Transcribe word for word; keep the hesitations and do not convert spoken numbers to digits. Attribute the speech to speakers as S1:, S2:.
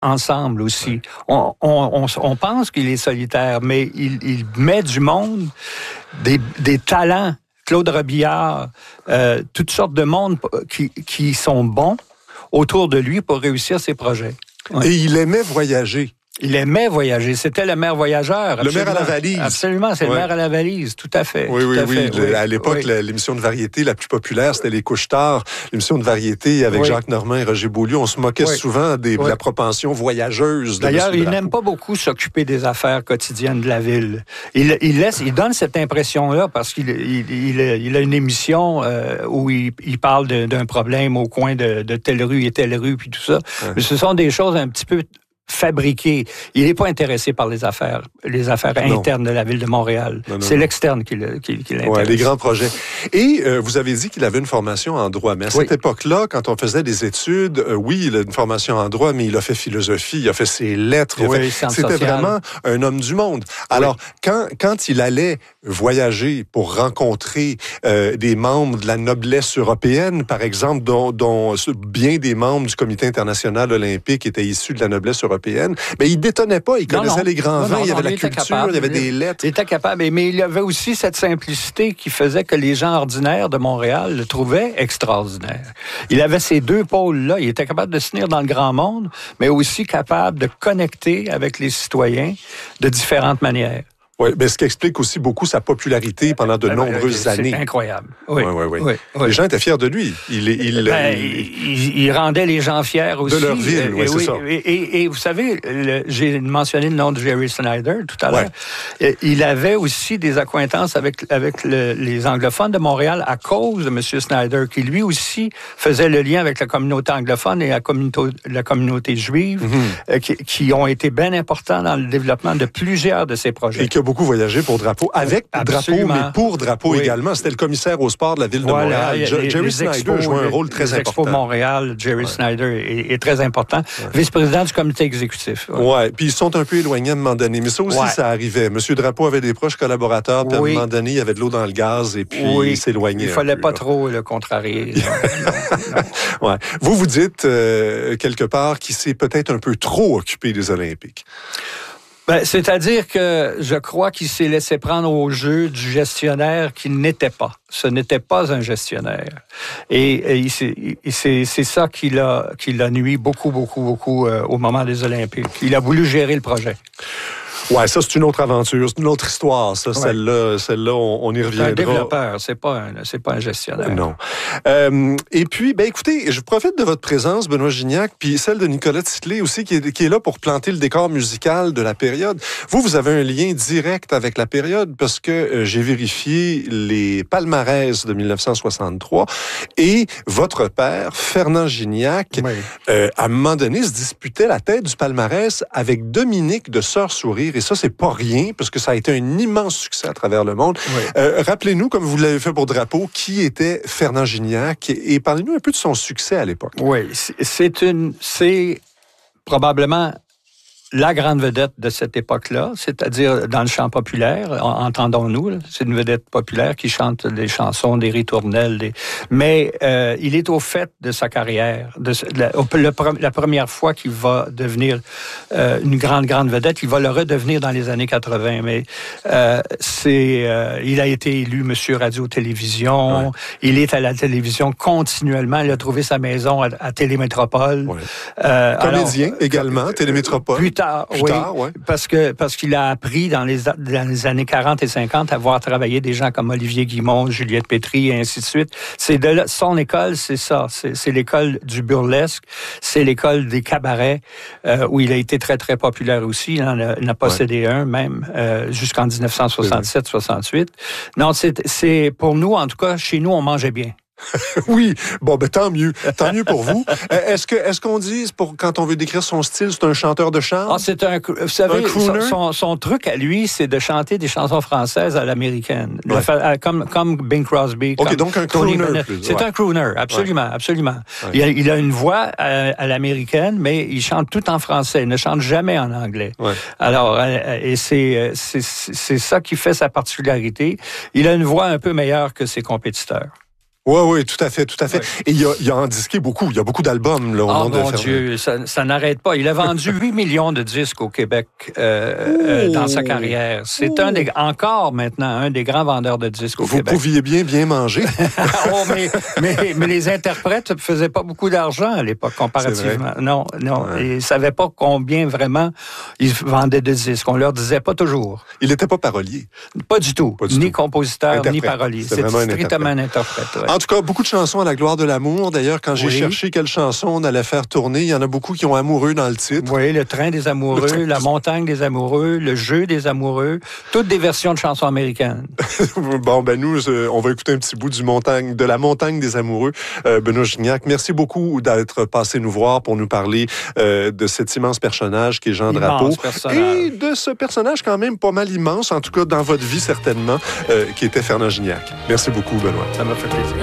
S1: ensemble aussi. Ouais. On, on, on, on pense qu'il est solitaire, mais il, il met du monde, des, des talents, Claude Robillard, euh, toutes sortes de monde qui, qui sont bons autour de lui pour réussir ses projets. Ouais.
S2: Et il aimait voyager.
S1: Il aimait voyager. C'était le maire voyageur.
S2: Absolument. Le maire à la valise.
S1: Absolument, c'est ouais. le maire à la valise, tout à fait.
S2: Oui, oui,
S1: à
S2: oui.
S1: fait.
S2: Le,
S1: oui.
S2: À l'époque, oui. l'émission de variété la plus populaire, c'était Les Couche-Tard. L'émission de variété avec oui. Jacques Normand et Roger Beaulieu. On se moquait oui. souvent des, oui. de la propension voyageuse de
S1: D'ailleurs, il
S2: Drapeau.
S1: n'aime pas beaucoup s'occuper des affaires quotidiennes de la ville. Il, il, laisse, il donne cette impression-là parce qu'il il, il, il a une émission euh, où il, il parle de, d'un problème au coin de, de telle rue et telle rue, puis tout ça. Ouais. Mais ce sont des choses un petit peu fabriqué. Il n'est pas intéressé par les affaires, les affaires non. internes de la ville de Montréal. Non, non, C'est non. l'externe qui, qui, qui l'intéresse.
S2: Ouais, les grands projets. Et euh, vous avez dit qu'il avait une formation en droit. Mais à cette oui. époque-là, quand on faisait des études, euh, oui, il a une formation en droit, mais il a fait philosophie, il a fait ses lettres. Il
S1: oui,
S2: a fait... C'était
S1: social.
S2: vraiment un homme du monde. Alors, oui. quand, quand il allait voyager pour rencontrer euh, des membres de la noblesse européenne, par exemple, dont, dont bien des membres du Comité international olympique étaient issus de la noblesse européenne, mais il détonnait pas, il connaissait non, non. les grands non, vins, non, il y avait non, la culture, capable, il y avait des lettres.
S1: Il était capable, mais il y avait aussi cette simplicité qui faisait que les gens ordinaires de Montréal le trouvaient extraordinaire. Il avait ces deux pôles-là, il était capable de se tenir dans le grand monde, mais aussi capable de connecter avec les citoyens de différentes manières.
S2: Oui, mais ce qui explique aussi beaucoup sa popularité pendant de nombreuses
S1: c'est
S2: années.
S1: C'est incroyable. Oui.
S2: Oui, oui, oui.
S1: oui, oui.
S2: Les gens étaient fiers de lui. Il, il,
S1: ben,
S2: il,
S1: il, il rendait les gens fiers aussi.
S2: De leur ville, oui, c'est
S1: oui,
S2: ça.
S1: Et, et, et vous savez, le, j'ai mentionné le nom de Jerry Snyder tout à l'heure. Ouais. Il avait aussi des accointances avec, avec le, les anglophones de Montréal à cause de M. Snyder, qui lui aussi faisait le lien avec la communauté anglophone et la communauté, la communauté juive, mm-hmm. euh, qui, qui ont été bien importants dans le développement de plusieurs de ces projets.
S2: Et qui a beaucoup voyagé pour Drapeau, avec Absolument. Drapeau, mais pour Drapeau oui. également. C'était le commissaire au sport de la ville voilà, de Montréal.
S1: Les,
S2: Jerry
S1: les
S2: Snyder
S1: expos,
S2: jouait un rôle très
S1: les
S2: important.
S1: Expo Montréal, Jerry ouais. Snyder est, est très important. Ouais. Vice-président du comité exécutif.
S2: Oui, ouais. Puis ils sont un peu éloignés à un moment donné. Mais ça aussi, ouais. ça arrivait. Monsieur Drapeau avait des proches collaborateurs, puis oui. à un moment donné, il y avait de l'eau dans le gaz, et puis oui. il s'éloignait.
S1: Il ne fallait
S2: peu,
S1: pas
S2: là.
S1: trop le contrarier.
S2: ouais. Vous, vous dites, euh, quelque part, qu'il s'est peut-être un peu trop occupé des Olympiques.
S1: Ben, c'est-à-dire que je crois qu'il s'est laissé prendre au jeu du gestionnaire qu'il n'était pas. Ce n'était pas un gestionnaire. Et, et il s'est, il s'est, c'est ça qui l'a, qui l'a nuit beaucoup, beaucoup, beaucoup euh, au moment des Olympiques. Il a voulu gérer le projet.
S2: Ouais, ça, c'est une autre aventure, c'est une autre histoire, ça. Ouais. Celle-là, celle-là on, on y reviendra.
S1: C'est un développeur, c'est pas un, c'est pas un gestionnaire.
S2: Non. Euh, et puis, ben écoutez, je profite de votre présence, Benoît Gignac, puis celle de Nicolas Titley aussi, qui est, qui est là pour planter le décor musical de la période. Vous, vous avez un lien direct avec la période, parce que euh, j'ai vérifié les palmarès de dix-neuf cent soixante-trois, et votre père, Fernand Gignac, oui. euh, à un moment donné, se disputait la tête du palmarès avec Dominique de Sœur-Sourire. Et ça, c'est pas rien, parce que ça a été un immense succès à travers le monde. Oui. Euh, rappelez-nous, comme vous l'avez fait pour Drapeau, qui était Fernand Gignac, et, et parlez-nous un peu de son succès à l'époque.
S1: Oui, c'est une, c'est probablement la grande vedette de cette époque-là, c'est-à-dire dans le chant populaire, entendons-nous, là, c'est une vedette populaire qui chante des chansons, des ritournelles, des... mais euh, il est au fait de sa carrière. De, la, le, la première fois qu'il va devenir euh, une grande, grande vedette, il va le redevenir dans les années quatre-vingts, mais euh, c'est, euh, il a été élu Monsieur Radio-Télévision, ouais. il est à la télévision continuellement, il a trouvé sa maison à, à Télémétropole. Ouais.
S2: Euh, Comédien alors, également, euh, Télémétropole.
S1: Plus tard,
S2: Plus
S1: oui,
S2: tard, ouais.
S1: parce que parce qu'il a appris dans les dans les années quarante et cinquante à voir travailler des gens comme Olivier Guimond, Juliette Pétry et ainsi de suite. C'est de là, son école, c'est ça, c'est, c'est l'école du burlesque, c'est l'école des cabarets euh, où il a été très très populaire aussi. Il en a, il en a possédé ouais. un même euh, jusqu'en dix-neuf cent soixante-sept soixante-huit. Non, c'est c'est pour nous en tout cas chez nous on mangeait bien.
S2: Oui, bon, ben tant mieux, tant mieux pour vous. Est-ce que, est-ce qu'on dit, pour quand on veut décrire son style, c'est un chanteur de chant?
S1: Ah, c'est un, vous savez, son, son, son truc à lui, c'est de chanter des chansons françaises à l'américaine, ouais. la, comme comme Bing Crosby.
S2: Ok,
S1: comme
S2: donc un
S1: Tony
S2: crooner. Plus,
S1: c'est ouais. un crooner, absolument, ouais. absolument. Ouais. Il, a, il a une voix à, à l'américaine, mais il chante tout en français, il ne chante jamais en anglais. Ouais. Alors, et c'est, c'est c'est ça qui fait sa particularité. Il a une voix un peu meilleure que ses compétiteurs.
S2: Oui, oui, tout à fait, tout à fait.
S1: Ouais.
S2: Et il a, il a en disqué beaucoup. Il y a beaucoup d'albums là, au
S1: Oh
S2: nom de
S1: mon
S2: Fernand.
S1: Dieu, ça, ça n'arrête pas. Il a vendu huit millions de disques au Québec euh, euh, dans sa carrière. C'est un des, encore maintenant un des grands vendeurs de disques au
S2: Vous
S1: Québec.
S2: Vous pouviez bien, bien manger.
S1: oh, mais, mais, mais les interprètes ne faisaient pas beaucoup d'argent à l'époque, comparativement. Non, non. Ouais. Ils ne savaient pas combien vraiment ils vendaient de disques. On leur disait pas toujours.
S2: Il n'était pas parolier.
S1: Pas du tout.
S2: Pas du
S1: ni
S2: tout.
S1: compositeur,
S2: Interprète.
S1: ni parolier. C'était strictement un interprète. Ouais.
S2: En tout cas, beaucoup de chansons à la gloire de l'amour. D'ailleurs, quand j'ai oui. cherché quelle chanson on allait faire tourner, il y en a beaucoup qui ont amoureux dans le titre.
S1: Oui, le train des amoureux, train... la montagne des amoureux, le jeu des amoureux, toutes des versions de chansons américaines.
S2: Bon, ben nous, on va écouter un petit bout du montagne, de la montagne des amoureux. Euh, Benoît Gignac, merci beaucoup d'être passé nous voir pour nous parler euh, de cet immense personnage qui est Jean Drapeau. Et de ce personnage quand même pas mal immense, en tout cas dans votre vie certainement, euh, qui était Fernand Gignac. Merci beaucoup, Benoît.
S1: Ça m'a fait plaisir.